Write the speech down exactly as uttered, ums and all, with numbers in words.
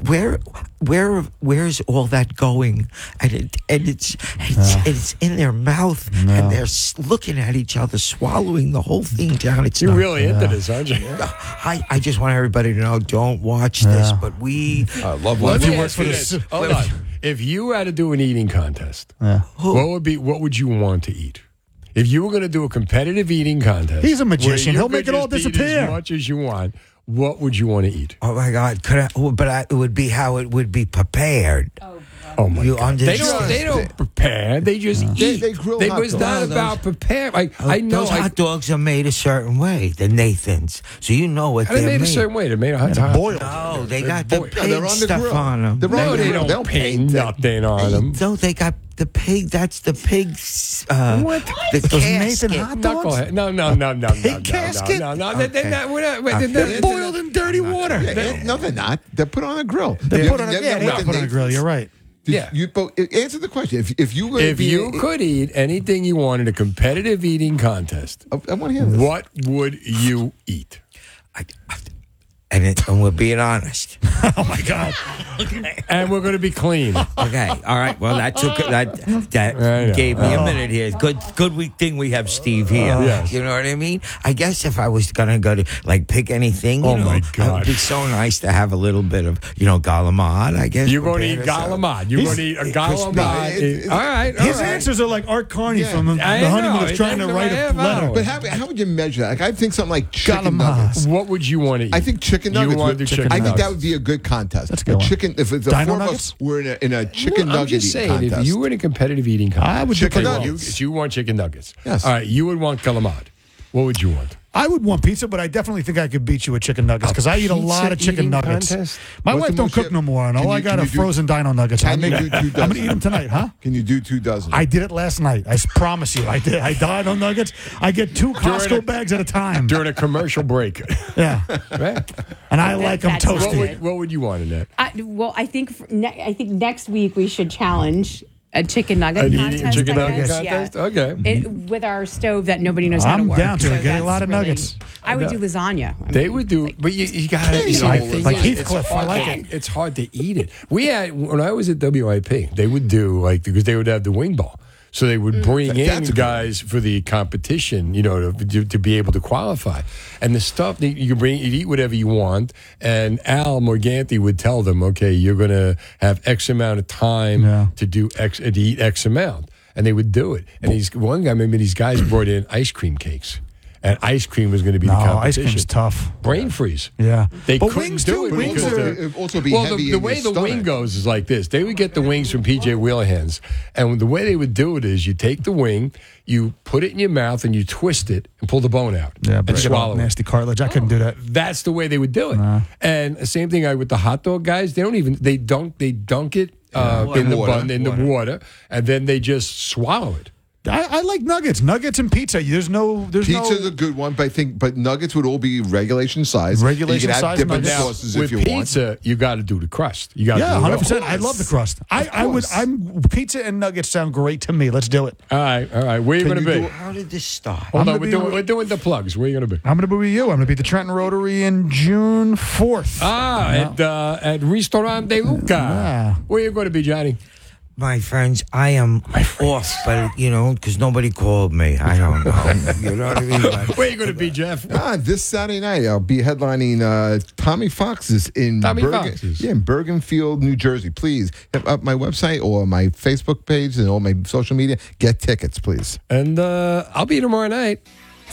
where, where, where's all that going? And it, and it's, it's, No. it's in their mouth, No. and they're s- looking at each other, swallowing the whole thing down. It's You're not, really into this, aren't you? I, I just want everybody to know, don't watch this. Yeah. But we, I love Let watching me work ask for you the this. su- Hold on. If you had to do an eating contest, Yeah. what would be? What would you want to eat? If you were going to do a competitive eating contest, He's a where magician. you He'll could make it all just eat disappear. as much as you want. What would you want to eat? oh my God, could I? oh, But I, it would be how it would be prepared. Oh my You God! They don't. understand? They don't prepare. They just They- eat. they grill It hot was dogs. not Oh, those- about prepare. I I know. Those I, hot dogs are made a certain way, the Nathans. So you know what How they they're made made. a certain way. They made a hot dog. Boiled. No, they They're got the boiled. Yeah, pig they're on the stuff grill. on them. They're on No, the they grill. don't They paint paint it. nothing on them. No, they got the pig. That's the pig's. Uh, What? The Those casket. Nathan hot dogs? Knucklehead. No, no, no, no, no, no, no, casket? no, no. They- They're Okay. not. We're not. They're, Okay. they're, They're boiled in dirty water. Yeah, eh, no, they're not. They're put on a grill. They You- put on a, you- yeah, you they know are what put the on a grill. You're right. Did Yeah. You, but answer the question. If if you were If be, you could eat anything you wanted, a competitive eating contest, I, I want to hear this. what would you eat? I, and, it, and we're being honest. Oh my God. And we're going to be clean. Okay, all right. Well, that took that that I know. gave me a minute here. Good, good. We thing we have Steve here. Yes. You know what I mean? I guess if I was gonna go to like pick anything, you Oh, know, my it God. would be so nice to have a little bit of you know galamad. I guess You're going to eat prepare ourselves. galamad. You're He's- going to eat a No, galamad. it- it- all right. All His right. answers are like Art Carney Yeah. from the, I the honeymoon know. was trying It to took write him a a half letter. hour. But how, how would you measure that? Like, I think something like chicken Galamad. nuggets. What would you want to eat? I think chicken You nuggets. want would- to do chicken I think nuggets. that would be a good contest. That's a good a one. chicken. If the Dino four of nuggets? us were in a, in a chicken Well, I'm nugget just eating saying, contest, if you were in a competitive eating contest, I would do Chicken pretty well. you, nuggets. you want chicken nuggets. Yes. All right. You would want galamad. What would you want? I would want pizza, but I definitely think I could beat you with chicken nuggets because I eat a lot of pizza chicken eating nuggets. contest? My What's wife the don't most cook you- no more, and Can all I you- got can are you do- frozen dino nuggets. I Can you make, do two I'm going dozen? to eat them tonight, huh? Can you do two dozen? I did it last night. I s- promise you, I did. I dino nuggets. I get two Costco a- bags at a time. During a commercial break. Yeah, Right? and I like them that's What toasty. would, what would you want in that? I, well, I think for ne- I think next week we should challenge a chicken nugget An contest. eating chicken I nugget guess, contest? yeah. Okay. It, with our stove that nobody knows how to I'm work. down to it. So Getting a that's lot of really- nuggets. I would do lasagna. I They mean, would do, but you, you got to, you know, Like- the thing like is, it's Heathcliff, I hard like to- it. It's hard to eat it. We had, when I was at W I P, they would do, like, because they would have the wing ball. So they would bring in That's a good guys for the competition, you know, to, to, to be able to qualify. And the stuff that you can bring, you eat whatever you want. And Al Morganti would tell them, okay, you're going to have X amount of time Yeah. to do X, to eat X amount. And they would do it. And these one guy, maybe these guys brought in ice cream cakes. And ice cream was going to be No, the ice competition. cream's tough. Brain freeze. Yeah, They but couldn't wings do too. it Wings because also, are. the- it would also be well, heavy the, the in way your the wing stomach. goes is like this. They would get the wings from P J Wheelahands, and the way they would do it is you take the wing, you put it in your mouth, and you twist it and pull the bone out Yeah, and break it all swallow it. nasty cartilage. I couldn't do that. That's the way they would do it. And the same thing I with the hot dog guys. They don't even they dunk they dunk it uh, Water. in the Water. bun in the water, and then they just swallow it. I, I like nuggets, nuggets and pizza. There's no, there's Pizza's no. a good one, but I think but nuggets would all be regulation size. Regulation you can size add different nuggets. sauces with if you want. pizza, you got to do the crust. You got to Yeah, do one it hundred all. percent. I love the crust. I, I would. course. I'm pizza and nuggets sound great to me. Let's do it. All right, all right. Where are you Can going to you be? do it- How did this start? Hold I'm on, gonna we're be- doing, we're doing the plugs. Where are you going to be? I'm going to be with you. I'm going to be at the Trenton Rotary in June fourth. Ah, at uh, at Restaurant De Luca. Yeah. Where you going to be, Johnny? My friends, I am off, but you know, because nobody called me. I don't know. You know what I mean? But Where you going to be, Jeff? Ah, this Saturday night I'll be headlining uh, Tommy Fox's in Tommy Bergen, Fox's. yeah, in Bergenfield, New Jersey. Please hit up my website or my Facebook page and all my social media. Get tickets, please. And uh, I'll be tomorrow night.